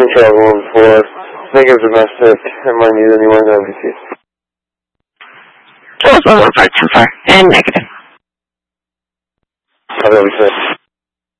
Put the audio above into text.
Control 1-4, negative domestic, and might need anyone to MPC. 1-1-5-10-4, and negative. How do we say?